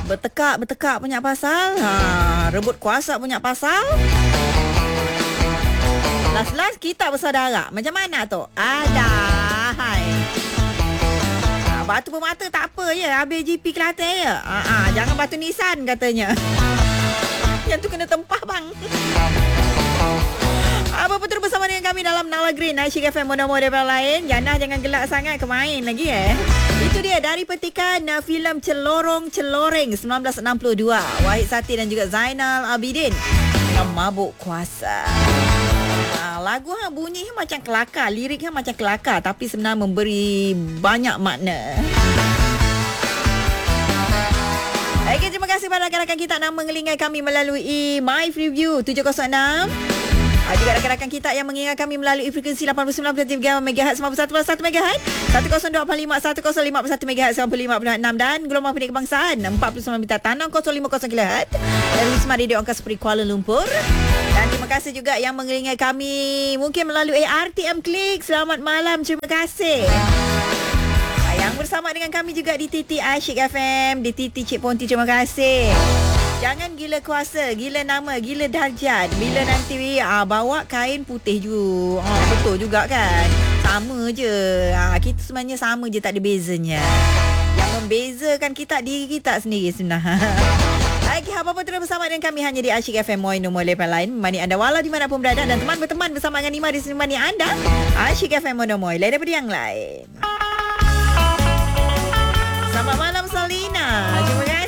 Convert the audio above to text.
Bertekak punya pasal. Rebut kuasa punya pasal. Last kita bersaudara. Macam mana tu? Hai. Batu bermata tak apa je. Habis GP Kelantan je. Jangan batu Nissan katanya. Yang tu kena tempah bang. Apa betul bersama dengan kami dalam Nala Green Asyik FM model-model lain. Yana jangan gelak sangat kemain lagi Itu dia dari petikan filem Celorong-Celoreng 1962. Wahid Sati dan juga Zainal Abidin dengan Mabuk Kuasa. Lagu bunyi macam kelakar, lirik macam kelakar, tapi sebenarnya memberi banyak makna. Okey, terima kasih kepada rakan-rakan kita yang mengelingai kami melalui My Freeview 706. Juga rakan-rakan kita yang mengingat kami melalui frekuensi 89.3 MHz 91.1 MHz 1025 1051 MHz 95.6 dan gelombang pendek kebangsaan 49 bintang tanam 050 kHz dari Wisma Radio Angkasa Puri Kuala Lumpur. Dan terima kasih juga yang mengelingat kami mungkin melalui RTM Klik. Selamat malam, terima kasih. Yang bersama dengan kami juga di TT Asyik FM, di TT Cik Ponti, terima kasih. Jangan gila kuasa, gila nama, gila darjat. Bila nanti bawa kain putih juga. Betul juga kan? Sama je. Kita sebenarnya sama je, tak ada bezanya. Yang membezakan kita, diri kita sendiri sebenarnya. Okey, apa-apa terus bersama dengan kami hanya di Asyik FM Moi nombor lepas lain. Menemani anda walau di manapun berada dan teman berteman bersama dengan Nima di sini menemani anda. Asyik FM Moi nombor lain daripada yang lain. Selamat malam Salina.